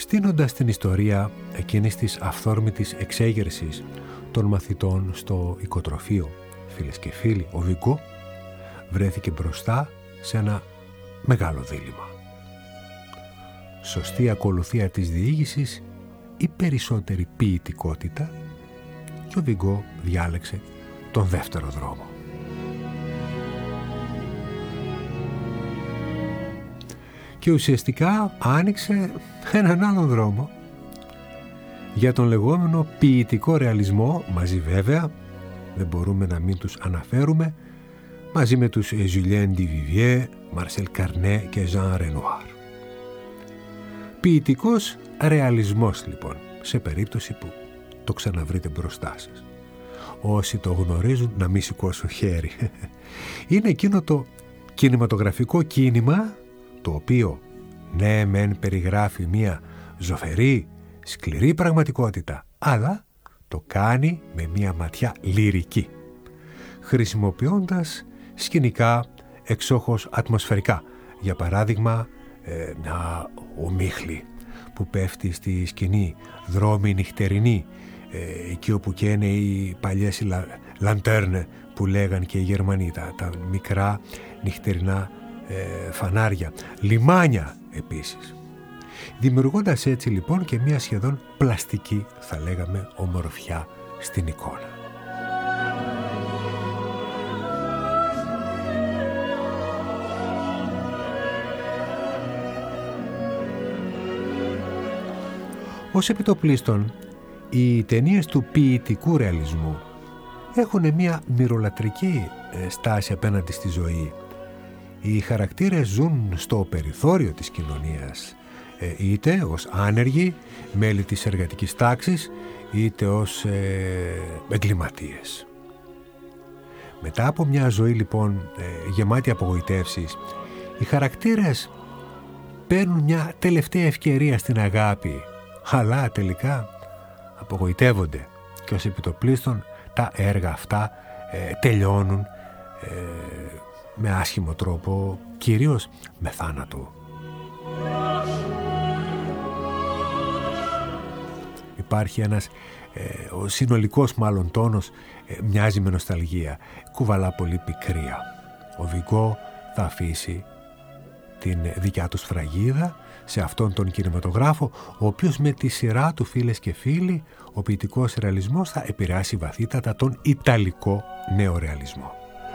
Στείνοντας την ιστορία εκείνης της αυθόρμητης εξέγερσης των μαθητών στο οικοτροφείο, φίλες και φίλοι, ο Βιγκό βρέθηκε μπροστά σε ένα μεγάλο δίλημμα. Σωστή ακολουθία της διήγησης ή περισσότερη ποιητικότητα, και ο Βιγκό διάλεξε τον δεύτερο δρόμο. Και ουσιαστικά άνοιξε έναν άλλον δρόμο για τον λεγόμενο ποιητικό ρεαλισμό, μαζί βέβαια, δεν μπορούμε να μην τους αναφέρουμε, μαζί με τους Julien Duvivier, Marcel Carnet και Jean Renoir. Ποιητικός ρεαλισμός λοιπόν, σε περίπτωση που το ξαναβρείτε μπροστά σας. Όσοι το γνωρίζουν να μην σηκώσουν χέρι. Είναι εκείνο το κινηματογραφικό κίνημα το οποίο ναι μεν περιγράφει μια ζωφερή, σκληρή πραγματικότητα, αλλά το κάνει με μια ματιά λυρική, χρησιμοποιώντας σκηνικά εξόχως ατμοσφαιρικά. Για παράδειγμα, μια ομίχλη που πέφτει στη σκηνή, δρόμοι νυχτερινοί, εκεί όπου και είναι οι παλιές λαντέρνε που λέγαν και οι Γερμανοί, τα μικρά νυχτερινά φανάρια, λιμάνια επίσης, δημιουργώντας έτσι λοιπόν και μια σχεδόν πλαστική, θα λέγαμε, ομορφιά στην εικόνα. Ως επιτοπλίστων, οι ταινίες του ποιητικού ρεαλισμού έχουν μια μυρολατρική στάση απέναντι στη ζωή. Οι χαρακτήρες ζουν στο περιθώριο της κοινωνίας, είτε ως άνεργοι, μέλη της εργατικής τάξης, είτε ως εγκληματίες. Μετά από μια ζωή λοιπόν γεμάτη απογοητεύσεις, οι χαρακτήρες παίρνουν μια τελευταία ευκαιρία στην αγάπη, αλλά τελικά απογοητεύονται και ως επιτοπλίστων τα έργα αυτά τελειώνουν με άσχημο τρόπο, κυρίως με θάνατο. Υπάρχει ένας ο συνολικός μάλλον τόνος, μοιάζει με νοσταλγία, κουβαλά πολύ πικρία. Ο Βιγκό θα αφήσει την δικιά του σφραγίδα σε αυτόν τον κινηματογράφο, ο οποίος με τη σειρά του, φίλες και φίλοι, ο ποιητικός ρεαλισμός θα επηρεάσει βαθύτατα τον ιταλικό νεορεαλισμό.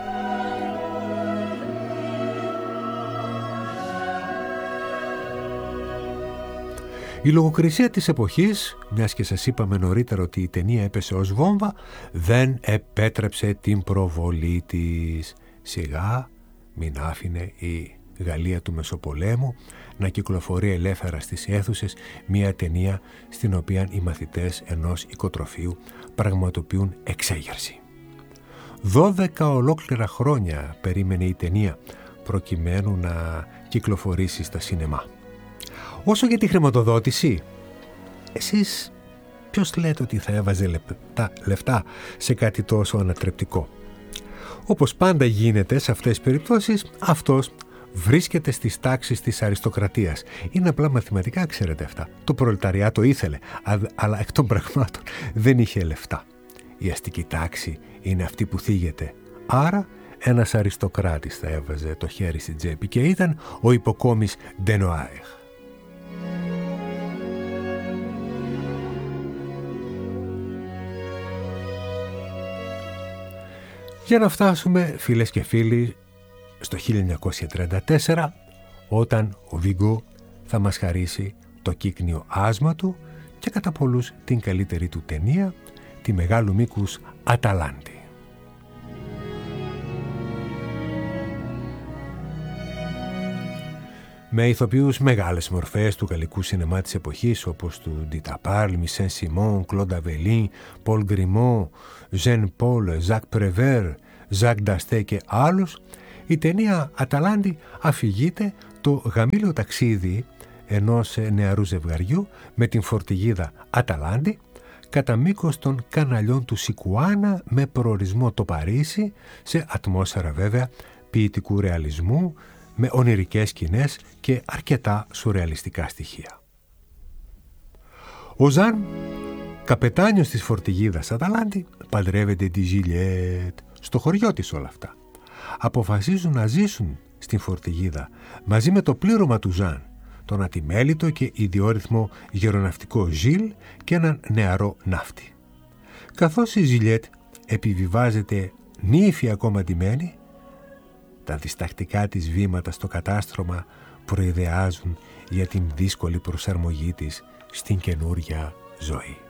Η λογοκρισία της εποχής, μιας και σας είπαμε νωρίτερα ότι η ταινία έπεσε ως βόμβα, δεν επέτρεψε την προβολή της. Σιγά μην άφηνε η Γαλλία του Μεσοπολέμου να κυκλοφορεί ελεύθερα στις αίθουσες μια ταινία στην οποία οι μαθητές ενός οικοτροφείου πραγματοποιούν εξέγερση. 12 ολόκληρα χρόνια περίμενε η ταινία προκειμένου να κυκλοφορήσει στα σινεμά. Όσο για τη χρηματοδότηση, εσείς ποιος λέτε ότι θα έβαζε λεφτά σε κάτι τόσο ανατρεπτικό? Όπως πάντα γίνεται σε αυτές τις περιπτώσεις, αυτός βρίσκεται στις τάξεις της αριστοκρατίας. Είναι απλά μαθηματικά, ξέρετε αυτά. Το προλεταριάτο ήθελε, αλλά εκ των πραγμάτων δεν είχε λεφτά. Η αστική τάξη είναι αυτή που θίγεται. Άρα ένας αριστοκράτης θα έβαζε το χέρι στην τσέπη και ήταν ο υποκόμης Ντενοάεχ. Για να φτάσουμε, φίλες και φίλοι, στο 1934, όταν ο Βιγκό θα μας χαρίσει το κύκνιο άσμα του και κατά πολλούς την καλύτερη του ταινία, τη μεγάλου μήκους Αταλάντη. Με ηθοποιούς μεγάλες μορφές του γαλλικού σινεμά της εποχής, όπως του Ντίτα Πάρλ, Μισέν Σιμών, Κλοντ Αβελίν, Πολ Γκριμό, Ζεν Πολ, Ζακ Πρεβέρ, Ζακ Νταστέ και άλλους, η ταινία Αταλάντη αφηγείται το γαμήλιο ταξίδι ενός νεαρού ζευγαριού με την φορτηγίδα Αταλάντη κατά μήκος των καναλιών του Σικουάνα με προορισμό το Παρίσι, σε ατμόσφαιρα βέβαια ποιητικού ρεαλισμού, με ονειρικές σκηνές και αρκετά σουρεαλιστικά στοιχεία. Ο Ζαν, καπετάνιος της φορτηγίδας Αταλάντη, παντρεύεται τη Ζιλιέτ στο χωριό της όλα αυτά. Αποφασίζουν να ζήσουν στην φορτηγίδα μαζί με το πλήρωμα του Ζαν, τον ατιμέλητο και ιδιόρυθμο γεροναυτικό Ζιλ και έναν νεαρό ναύτη. Καθώς η Ζιλιέτ επιβιβάζεται νύφη ακόμα ντυμένη, τα διστακτικά της βήματα στο κατάστρωμα προειδεάζουν για την δύσκολη προσαρμογή της στην καινούρια ζωή.